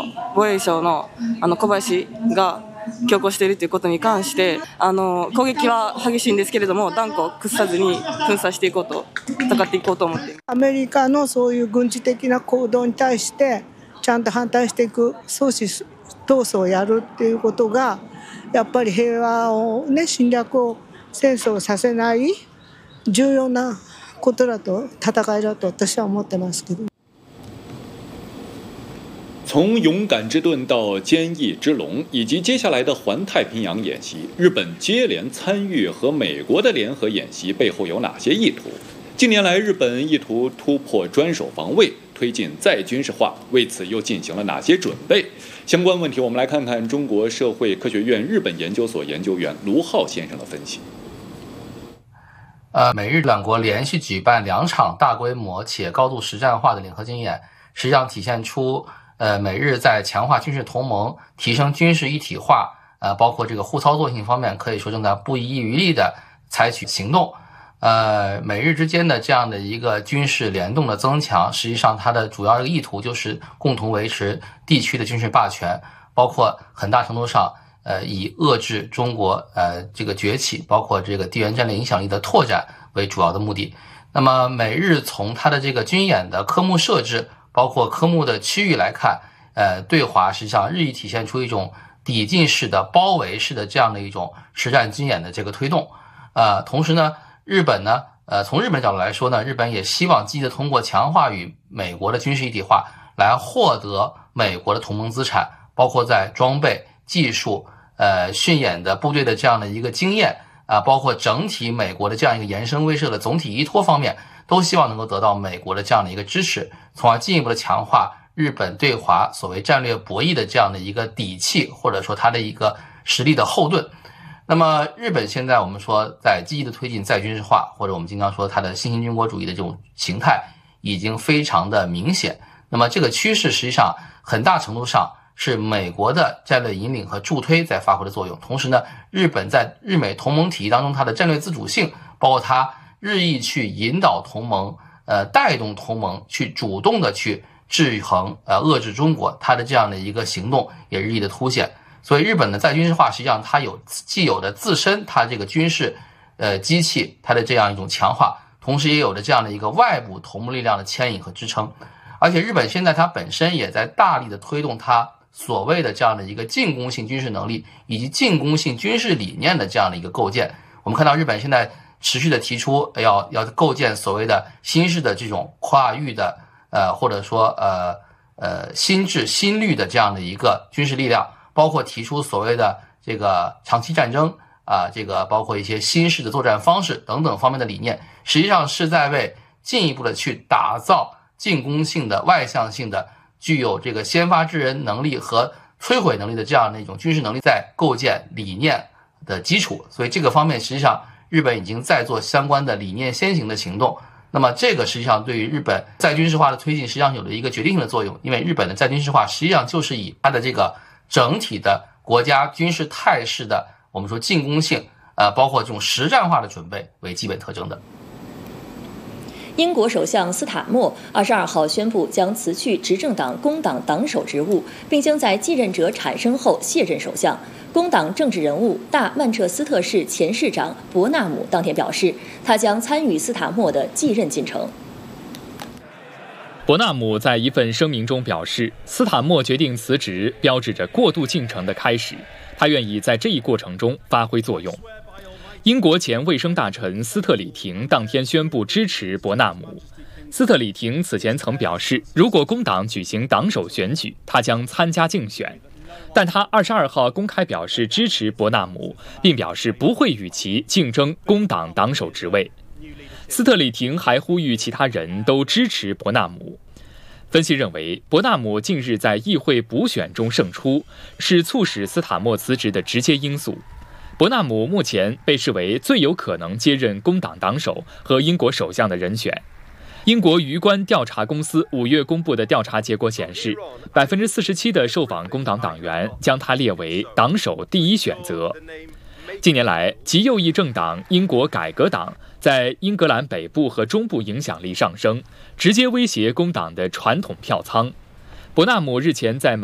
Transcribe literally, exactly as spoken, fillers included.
の防衛省のあの小林が強行しているということに関してあの攻撃は激しいんですけれども、断固屈さずに粉砕していこうと戦っていこうと思っています。 アメリカのそういう軍事的な行動に対してちゃんと反対していく、阻止闘争をやるっていうことがやっぱり平和をね、侵略を戦争をさせない重要なことだと、戦いだと私は思ってますけど。 从勇敢之盾到坚毅之龙，以及接下来的环太平洋演习，日本接连参与和美国的联合演习背后有哪些意图？近年来，日本意图突破专守防卫，推进再军事化，为此又进行了哪些准备？相关问题，我们来看看中国社会科学院日本研究所研究员卢浩先生的分析。 呃，美日两国连续举办两场大规模且高度实战化的联合军演，实际上体现出呃美日在强化军事同盟、提升军事一体化，呃，包括这个互操作性方面，可以说正在不遗余力的采取行动。呃，美日之间的这样的一个军事联动的增强，实际上它的主要的意图就是共同维持地区的军事霸权，包括很大程度上呃，以遏制中国呃这个崛起，包括这个地缘战略影响力的拓展为主要的目的。那么美日从它的这个军演的科目设置，包括科目的区域来看，呃，对华实际上日益体现出一种抵近式的、包围式的这样的一种实战军演的这个推动。呃，同时呢，日本呢，呃，从日本角度来说呢，日本也希望积极的通过强化与美国的军事一体化，来获得美国的同盟资产，包括在装备、技术、呃训演的部队的这样的一个经验啊、呃，包括整体美国的这样一个延伸威慑的总体依托方面，都希望能够得到美国的这样的一个支持，从而进一步的强化日本对华所谓战略博弈的这样的一个底气，或者说它的一个实力的后盾。那么日本现在我们说在积极的推进再军事化，或者我们经常说它的新兴军国主义的这种形态已经非常的明显。那么这个趋势实际上很大程度上是美国的战略引领和助推在发挥的作用，同时呢，日本在日美同盟体系当中，它的战略自主性，包括它日益去引导同盟，呃，带动同盟去主动的去制衡、呃遏制中国，它的这样的一个行动也日益的凸显。所以日本的再军事化实际上它有既有的自身它这个军事呃机器它的这样一种强化，同时也有着这样的一个外部同盟力量的牵引和支撑。而且日本现在它本身也在大力的推动它所谓的这样的一个进攻性军事能力以及进攻性军事理念的这样的一个构建。我们看到日本现在持续的提出要要构建所谓的新式的这种跨域的呃或者说呃呃新制新律的这样的一个军事力量，包括提出所谓的这个长期战争啊、呃，这个包括一些新式的作战方式等等方面的理念，实际上是在为进一步的去打造进攻性的外向性的具有这个先发制人能力和摧毁能力的这样的一种军事能力在构建理念的基础。所以这个方面实际上日本已经在做相关的理念先行的行动。那么这个实际上对于日本再军事化的推进实际上有了一个决定性的作用，因为日本的再军事化实际上就是以它的这个整体的国家军事态势的我们说进攻性呃，包括这种实战化的准备为基本特征的。 英国首相斯塔默二十二号宣布将辞去执政党工党党首职务，并将在继任者产生后卸任首相。工党政治人物大曼彻斯特市前市长伯纳姆当天表示，他将参与斯塔默的继任进程。 伯纳姆在一份声明中表示，斯塔默决定辞职，标志着过渡进程的开始，他愿意在这一过程中发挥作用。英国前卫生大臣斯特里廷当天宣布支持伯纳姆。斯特里廷此前曾表示，如果工党举行党首选举，他将参加竞选。但他二十二号公开表示支持伯纳姆，并表示不会与其竞争工党党首职位。斯特里廷还呼吁其他人都支持伯纳姆。分析认为，伯纳姆近日在议会补选中胜出，是促使斯塔默辞职的直接因素。伯纳姆目前被视为最有可能接任工党党首和英国首相的人选。英国舆观调查公司五月公布的调查结果显示，百分之四十七的受访工党党员将他列为党首第一选择。近年来，极右翼政党英国改革党在英格兰北部和中部影响力上升，直接威胁工党的传统票仓。伯纳姆日前在